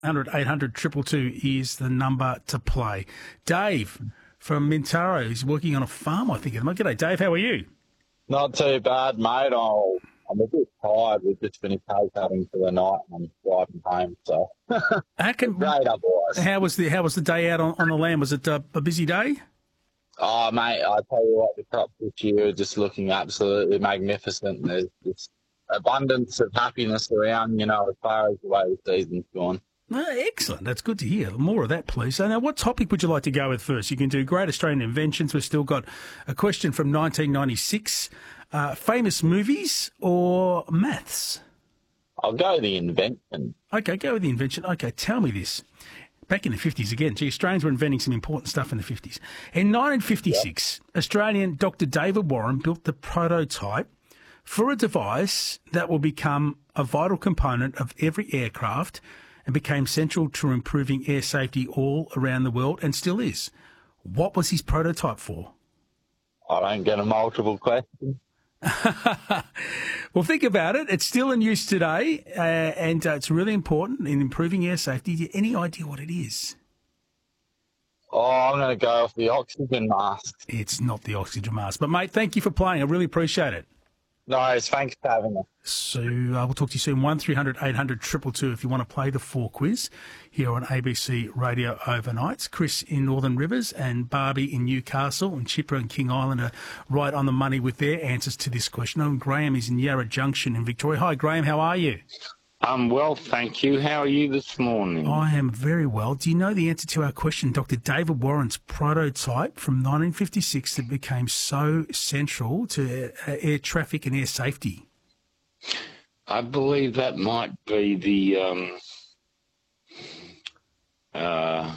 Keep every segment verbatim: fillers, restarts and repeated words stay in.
hundred eight hundred two two two is the number to play. Dave from Mintaro is working on a farm, I think. G'day, Dave. How are you? Not too bad, mate. I'll, I'm a bit tired. We've just finished hay cutting for the night and I'm driving home, so how can, great otherwise. How was the How was the day out on, on the land? Was it uh, a busy day? Oh, mate, I tell you what, the crops this year are just looking absolutely magnificent. There's this abundance of happiness around, you know, as far as the way the season's gone. Oh, excellent. That's good to hear. More of that, please. So now, what topic would you like to go with first? You can do Great Australian Inventions. We've still got a question from nineteen ninety-six. Uh, famous movies or maths? I'll go the invention. Okay, go with the invention. Okay, tell me this. Back in the fifties again, gee, Australians were inventing some important stuff in the fifties. In nineteen fifty-six, yep. Australian Doctor David Warren built the prototype for a device that will become a vital component of every aircraft and became central to improving air safety all around the world and still is. What was his prototype for? I don't get a multiple question. Well, think about it. It's still in use today, uh, and uh, it's really important in improving air safety. Do you have any idea what it is? Oh, I'm going to go off the oxygen mask. It's not the oxygen mask. But, mate, thank you for playing. I really appreciate it. No worries. Thanks for having me. So uh, we'll talk to you soon. one three hundred eight hundred two two two if you want to play the four quiz here on A B C Radio Overnights. Chris in Northern Rivers and Barbie in Newcastle and Chipper and King Island are right on the money with their answers to this question. And Graham is in Yarra Junction in Victoria. Hi, Graham. How are you? I'm well, thank you. How are you this morning? I am very well. Do you know the answer to our question? Doctor David Warren's prototype from nineteen fifty-six that became so central to air traffic and air safety. I believe that might be the um, uh,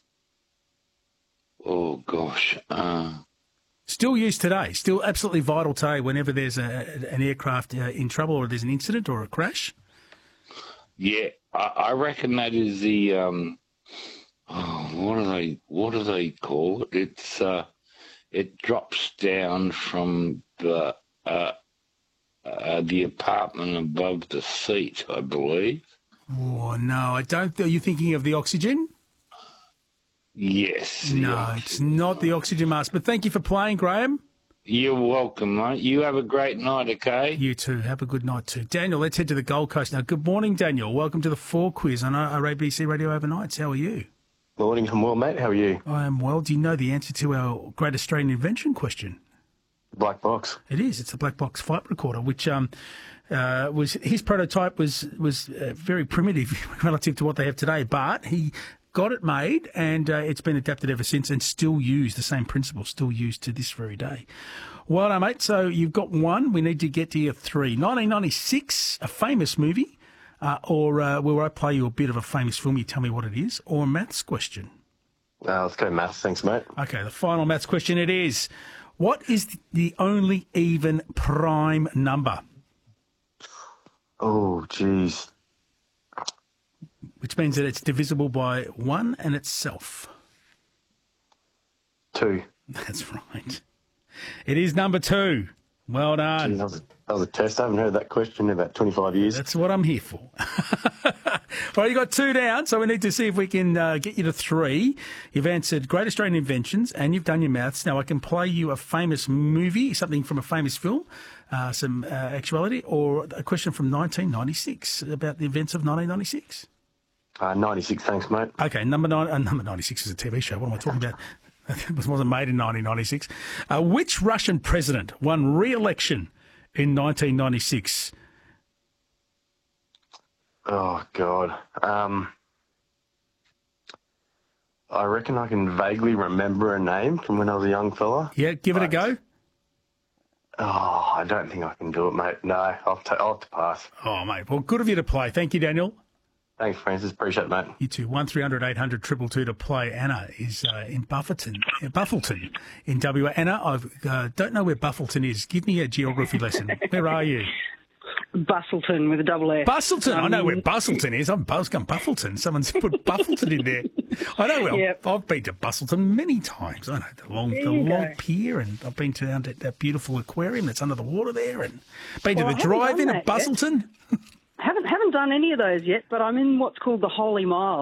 oh gosh. Uh, Still used today. Still absolutely vital today whenever there's a, an aircraft uh, in trouble or there's an incident or a crash. Yeah, I, I reckon that is the um, oh, what do they what do they call it? It's uh, it drops down from the uh, uh, the apartment above the seat, I believe. Oh no, I don't. Are you thinking of the oxygen? Yes. No, oxygen. It's not the oxygen mask. But thank you for playing, Graham. You're welcome, mate. You have a great night, okay? You too. Have a good night too. Daniel, let's head to the Gold Coast now. Good morning, Daniel. Welcome to the four quiz on our A B C Radio Overnights. How are you? Morning. I'm well, mate. How are you? I am well. Do you know the answer to our Great Australian Invention question? Black box. It is. It's the black box flight recorder, which um, uh, was his prototype was was uh, very primitive relative to what they have today, but he got it made, and uh, it's been adapted ever since and still used, the same principle, still used to this very day. Well done, mate. So you've got one. We need to get to your three. nineteen ninety-six, a famous movie, uh, or uh, will I play you a bit of a famous film, you tell me what it is, or a maths question? Uh, let's go maths. Thanks, mate. Okay, the final maths question it is. What is the only even prime number? Oh, geez. Which means that it's divisible by one and itself. Two. That's right. It is number two. Well done. Gee, that, was a, that was a test. I haven't heard that question in about twenty-five years. That's what I'm here for. Well, you got two down, so we need to see if we can uh, get you to three. You've answered Great Australian Inventions and you've done your maths. Now I can play you a famous movie, something from a famous film, uh, some uh, actuality, or a question from nineteen ninety-six about the events of nineteen ninety-six. Uh, ninety-six, thanks, mate. Okay, number nine. Uh, number ninety-six is a T V show. What am I talking about? It wasn't made in nineteen ninety-six. Uh, which Russian president won re-election in nineteen ninety-six? Oh, God. Um, I reckon I can vaguely remember a name from when I was a young fella. Yeah, give it a go. Oh, I don't think I can do it, mate. No, I'll, t- I'll have to pass. Oh, mate. Well, good of you to play. Thank you, Daniel. Thanks, Francis. Appreciate it, mate. You too. one three hundred eight hundred two two two to play. Anna is uh, in Bufferton, uh, Buffleton in W A. Anna, I uh, don't know where Buffleton is. Give me a geography lesson. Where are you? Bustleton with a double S. Bustleton. Um, I know where Bustleton is. I'm Buzzcombe Buffleton. Someone's put Buffleton in there. I know well. Yep. I've been to Bustleton many times. I know the long, the long go. pier, and I've been to that, that beautiful aquarium that's under the water there, and been Well, to I the haven't drive-in done at that yet. Bustleton. Haven't haven't done any of those yet, but I'm in what's called the Holy Mile.